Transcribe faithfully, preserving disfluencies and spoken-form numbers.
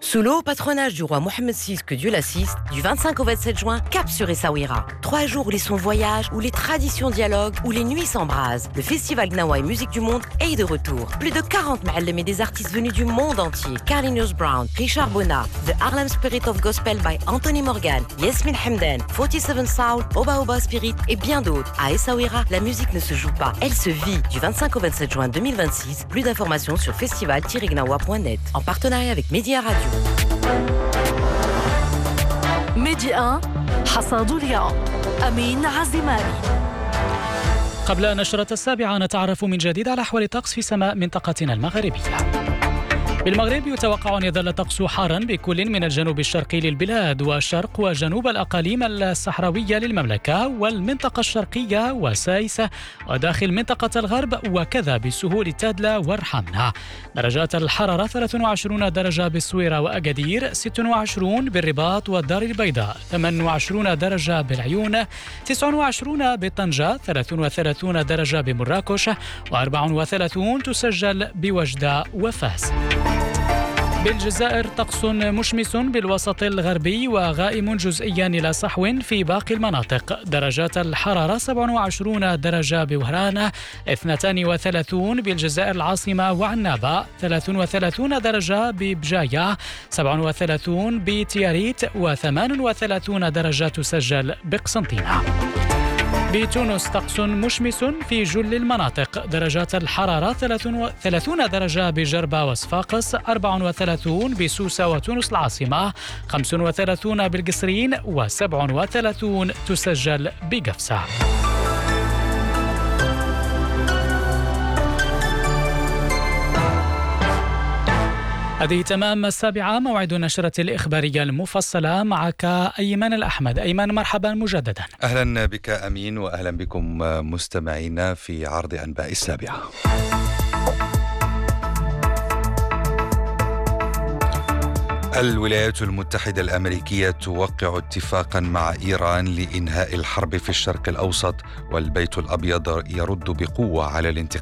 Sous le haut patronage du roi Mohammed six, que Dieu l'assiste, du vingt-cinq au vingt-sept juin, cap sur Essaouira. Trois jours où les sons voyagent, où les traditions dialoguent, où les nuits s'embrasent. Le festival Gnawa et musique du monde est de retour. Plus de quarante ma'allem et des artistes venus du monde entier. Carlinhos Brown, Richard Bona, The Harlem Spirit of Gospel by Anthony Morgan, Yasmin Hamdan, forty-seven Soul, Oba Oba Spirit et bien d'autres. À Essaouira, la musique ne se joue pas, elle se vit. Du vingt-cinq au vingt-sept juin deux mille vingt-six, plus d'informations sur festival tiret gnawa point net en partenariat avec Média Radio. ميديا حصاد اليوم أمين عزيماني. قبل نشرة السابعة نتعرف من جديد على أحوال الطقس في سماء منطقتنا المغربية. بالمغرب يتوقع أن يظل الطقس حارا بكل من الجنوب الشرقي للبلاد والشرق وجنوب الأقاليم الصحراوية للمملكة والمنطقة الشرقية وسايسة وداخل منطقة الغرب وكذا بسهول تادلة ورحمنا. درجات الحرارة ثلاثة وعشرين درجة بالصويرة وأكادير، ستة وعشرين بالرباط والدار البيضاء، ثمانية وعشرين درجة بالعيون، تسعة وعشرين بطنجة، ثلاثة وثلاثين درجة بمراكش، وأربعة وثلاثين تسجل بوجدة وفاس. بالجزائر طقس مشمس بالوسط الغربي وغائم جزئيا إلى صحو في باقي المناطق. درجات الحرارة سبعة وعشرين درجة بوهران، اثنتين وثلاثين بالجزائر العاصمة وعنابة، ثلاثة وثلاثين درجة ببجاية، سبعة وثلاثين بتياريت، وثمانية وثلاثين درجة تسجل بقسنطينة. بتونس طقس مشمس في جل المناطق. درجات الحرارة ثلاثين درجة بجربة وصفاقس، أربعة وثلاثين بسوسة وتونس العاصمة، خمسة وثلاثين بالقصرين، وسبعة وثلاثين تسجل بقفصة. هذه تمام السابعة، موعد النشرة الإخبارية المفصلة. معك أيمن الأحمد. أيمن، مرحبا مجددا. أهلا بك أمين، وأهلا بكم مستمعينا في عرض أنباء السابعة. الولايات المتحدة الأمريكية توقع اتفاقا مع إيران لإنهاء الحرب في الشرق الأوسط، والبيت الأبيض يرد بقوة على الانتقاد